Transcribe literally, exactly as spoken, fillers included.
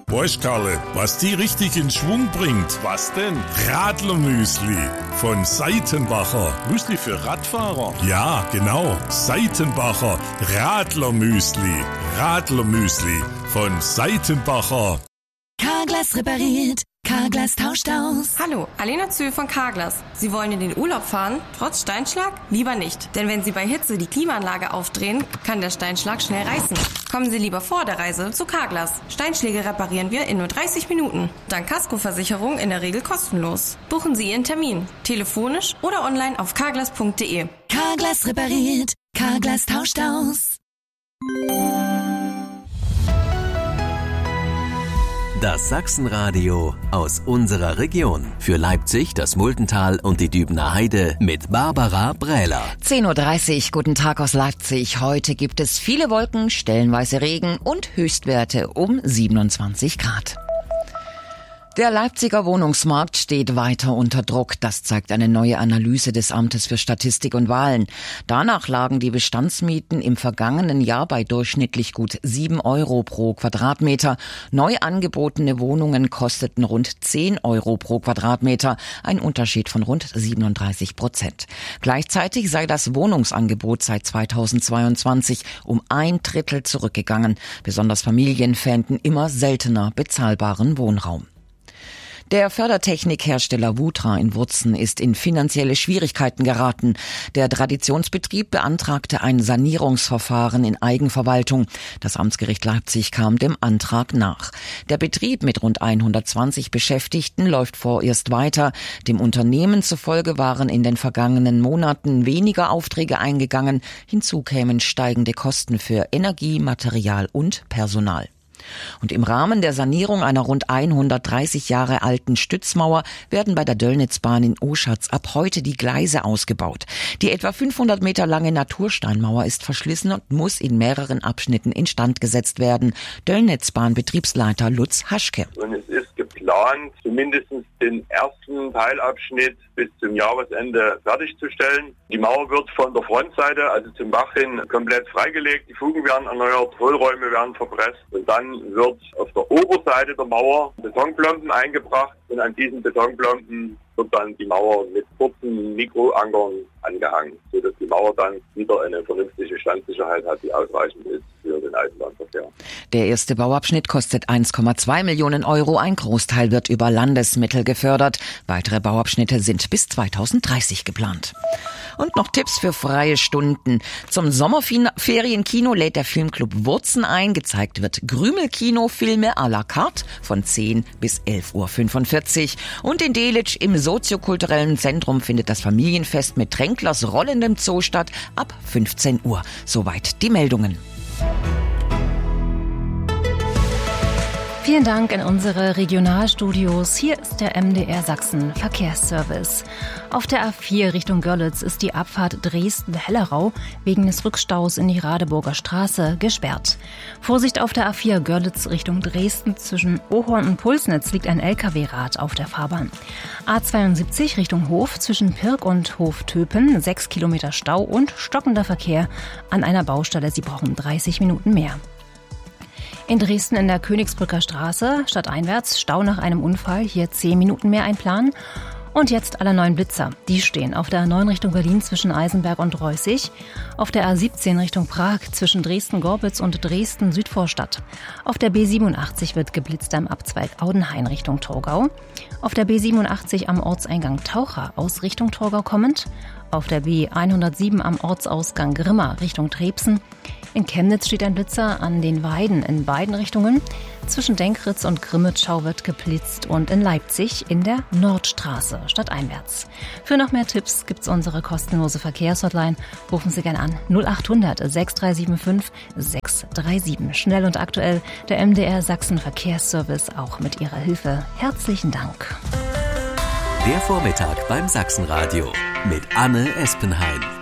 Weißt Karle, was die richtig in Schwung bringt? Was denn? Radlermüsli von Seitenbacher. Müsli für Radfahrer? Ja, genau. Seitenbacher Radlermüsli. Radlermüsli von Seitenbacher. Carglass repariert. Carglass tauscht aus. Hallo, Alena Zöhl von Carglass. Sie wollen in den Urlaub fahren? Trotz Steinschlag? Lieber nicht. Denn wenn Sie bei Hitze die Klimaanlage aufdrehen, kann der Steinschlag schnell reißen. Kommen Sie lieber vor der Reise zu Carglass. Steinschläge reparieren wir in nur dreißig Minuten. Dank Kaskoversicherung in der Regel kostenlos. Buchen Sie Ihren Termin. Telefonisch oder online auf carglass punkt de. Carglass repariert. Carglass tauscht aus. Das Sachsenradio aus unserer Region. Für Leipzig, das Muldental und die Dübener Heide mit Barbara Brähler. zehn Uhr dreißig, guten Tag aus Leipzig. Heute gibt es viele Wolken, stellenweise Regen und Höchstwerte um siebenundzwanzig Grad. Der Leipziger Wohnungsmarkt steht weiter unter Druck. Das zeigt eine neue Analyse des Amtes für Statistik und Wahlen. Danach lagen die Bestandsmieten im vergangenen Jahr bei durchschnittlich gut sieben Euro pro Quadratmeter. Neu angebotene Wohnungen kosteten rund zehn Euro pro Quadratmeter, ein Unterschied von rund siebenunddreißig Prozent. Gleichzeitig sei das Wohnungsangebot seit zweitausendzweiundzwanzig um ein Drittel zurückgegangen. Besonders Familien fänden immer seltener bezahlbaren Wohnraum. Der Fördertechnikhersteller Wutra in Wurzen ist in finanzielle Schwierigkeiten geraten. Der Traditionsbetrieb beantragte ein Sanierungsverfahren in Eigenverwaltung. Das Amtsgericht Leipzig kam dem Antrag nach. Der Betrieb mit rund hundertzwanzig Beschäftigten läuft vorerst weiter. Dem Unternehmen zufolge waren in den vergangenen Monaten weniger Aufträge eingegangen. Hinzu kämen steigende Kosten für Energie, Material und Personal. Und im Rahmen der Sanierung einer rund hundertdreißig Jahre alten Stützmauer werden bei der Döllnitzbahn in Oschatz ab heute die Gleise ausgebaut. Die etwa fünfhundert Meter lange Natursteinmauer ist verschlissen und muss in mehreren Abschnitten instand gesetzt werden. Döllnitzbahn-Betriebsleiter Lutz Haschke. Und es ist geplant, zumindest den ersten Teilabschnitt bis zum Jahresende fertigzustellen. Die Mauer wird von der Frontseite, also zum Bach hin, komplett freigelegt. Die Fugen werden erneuert, Hohlräume werden verpresst und dann wird auf der Oberseite der Mauer Betonplomben eingebracht und an diesen Betonplomben wird dann die Mauer mit kurzen Mikroankern angehangen, sodass die Mauer dann wieder eine vernünftige Standsicherheit hat, die ausreichend ist für den Eisenbahnverkehr. Der erste Bauabschnitt kostet eins Komma zwei Millionen Euro. Ein Großteil wird über Landesmittel gefördert. Weitere Bauabschnitte sind bis zweitausenddreißig geplant. Und noch Tipps für freie Stunden. Zum Sommerferienkino lädt der Filmclub Wurzen ein. Gezeigt wird Grümel-Kino-Filme à la carte von zehn bis elf Uhr fünfundvierzig. Und in Delitzsch im soziokulturellen Zentrum findet das Familienfest mit Tränklers rollendem Zoo statt ab fünfzehn Uhr. Soweit die Meldungen. Vielen Dank in unsere Regionalstudios. Hier ist der M D R Sachsen Verkehrsservice. Auf der A vier Richtung Görlitz ist die Abfahrt Dresden-Hellerau wegen des Rückstaus in die Radeburger Straße gesperrt. Vorsicht auf der A vier Görlitz Richtung Dresden. Zwischen Ohorn und Pulsnitz liegt ein L K W-Rad auf der Fahrbahn. A zweiundsiebzig Richtung Hof zwischen Pirk und Hof-Töpen. Sechs Kilometer Stau und stockender Verkehr an einer Baustelle. Sie brauchen dreißig Minuten mehr. In Dresden in der Königsbrücker Straße, stadteinwärts, Stau nach einem Unfall, hier zehn Minuten mehr einplanen. Und jetzt alle neuen Blitzer. Die stehen auf der A neun Richtung Berlin zwischen Eisenberg und Reußig, auf der A siebzehn Richtung Prag zwischen Dresden-Gorbitz und Dresden-Südvorstadt. Auf der B siebenundachtzig wird geblitzt am Abzweig Audenhain Richtung Torgau. Auf der B siebenundachtzig am Ortseingang Taucher aus Richtung Torgau kommend. Auf der B hundertsieben am Ortsausgang Grimma Richtung Trebsen. In Chemnitz steht ein Blitzer an den Weiden in beiden Richtungen. Zwischen Denkritz und Grimmitschau wird geblitzt und in Leipzig in der Nordstraße stadteinwärts. Für noch mehr Tipps gibt's unsere kostenlose Verkehrshotline. Rufen Sie gerne an null achthundert sechs drei sieben fünf sechs drei sieben. Schnell und aktuell der M D R Sachsen Verkehrsservice auch mit Ihrer Hilfe. Herzlichen Dank. Der Vormittag beim Sachsenradio mit Anne Espenheim.